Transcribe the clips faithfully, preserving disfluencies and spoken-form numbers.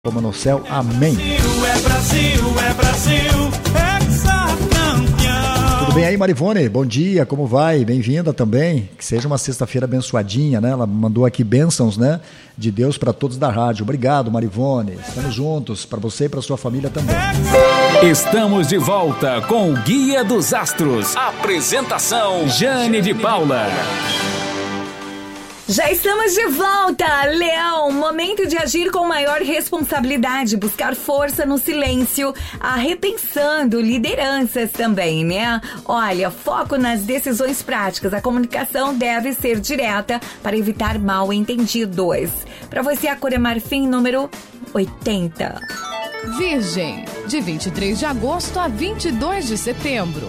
como no céu, amém. Brasil, é Brasil, é Brasil, hexacampeão. Tudo bem aí, Marivone? Bom dia, como vai? Bem-vinda também, que seja uma sexta-feira abençoadinha, né? Ela mandou aqui bênçãos, né? De Deus para todos da rádio. Obrigado, Marivone, estamos juntos, para você e para sua família também. Estamos de volta com o Guia dos Astros. Apresentação, Jane de Paula. Já estamos de volta, Leão, momento de agir com maior responsabilidade, buscar força no silêncio, repensando lideranças também, né? Olha, foco nas decisões práticas, a comunicação deve ser direta para evitar mal-entendidos. Para você, a cor é marfim número oitenta. Virgem, de vinte e três de agosto a vinte e dois de setembro.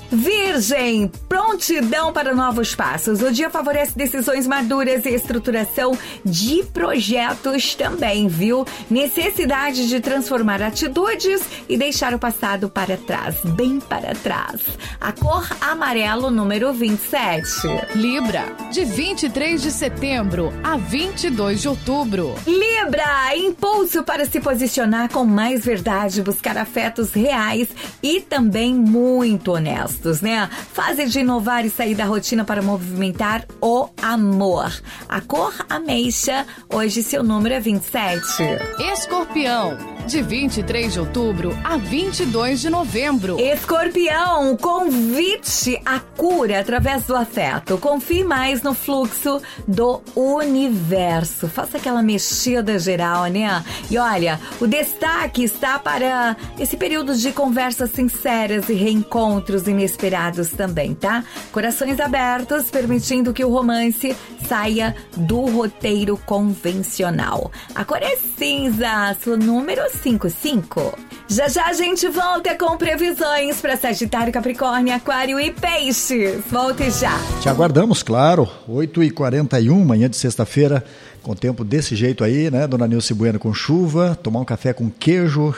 Virgem, prontidão para novos passos. O dia favorece decisões maduras e estruturação de projetos também, viu? Necessidade de transformar atitudes e deixar o passado para trás, bem para trás. A cor amarelo, número vinte e sete. Libra, de vinte e três de setembro a vinte e dois de outubro. Libra, impulso para se posicionar com mais verdade, buscar afetos reais e também muito honestos. Né? Fase de inovar e sair da rotina para movimentar o amor. A cor ameixa, hoje seu número é vinte e sete. Escorpião, de vinte e três de outubro a vinte e dois de novembro. Escorpião, convite à cura através do afeto. Confie mais no fluxo do universo. Faça aquela mexida geral, né? E olha, o destaque está para esse período de conversas sinceras e reencontros inesperados. Esperados também, tá? Corações abertos, permitindo que o romance saia do roteiro convencional. A cor é cinza, seu número cinquenta e cinco. Já já a gente volta com previsões para Sagitário, Capricórnio, Aquário e Peixes. Volte já. Te aguardamos, claro. oito e quarenta e um, manhã de sexta-feira, com tempo desse jeito aí, né? Dona Nilce Bueno com chuva, tomar um café com queijo,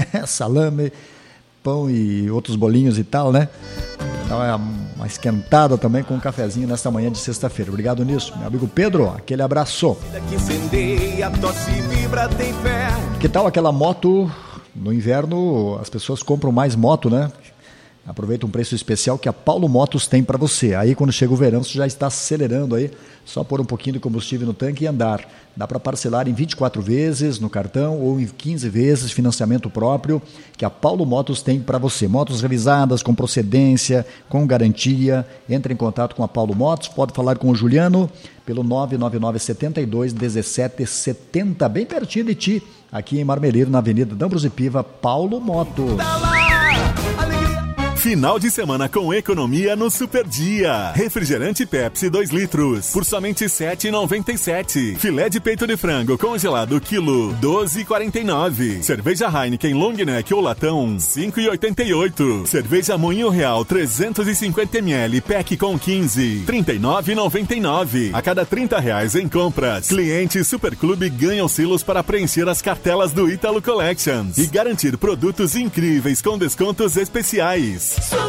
salame, pão e outros bolinhos e tal, né? Então é uma esquentada também com um cafezinho nesta manhã de sexta-feira. Obrigado nisso. Meu amigo Pedro, aquele abraço. Que tal aquela moto? No inverno as pessoas compram mais moto, né? Aproveita um preço especial que a Paulo Motos tem para você. Aí quando chega o verão você já está acelerando aí, só pôr um pouquinho de combustível no tanque e andar. Dá para parcelar em vinte e quatro vezes no cartão ou em quinze vezes, financiamento próprio, que a Paulo Motos tem para você. Motos revisadas, com procedência, com garantia. Entre em contato com a Paulo Motos, pode falar com o Juliano pelo nove nove nove sete dois um sete sete zero, bem pertinho de ti, aqui em Marmeleiro, na Avenida D'Ambrosio Piva, Paulo Motos. Final de semana com economia no Super Dia. Refrigerante Pepsi dois litros por somente sete reais e noventa e sete centavos. Filé de peito de frango congelado quilo doze reais e quarenta e nove centavos. Cerveja Heineken Long Neck ou latão cinco reais e oitenta e oito centavos. Cerveja Moinho Real trezentos e cinquenta mililitros pack com quinze, trinta e nove reais e noventa e nove centavos. A cada trinta reais em compras, clientes Super Clube ganham selos para preencher as cartelas do Ítalo Collections e garantir produtos incríveis com descontos especiais.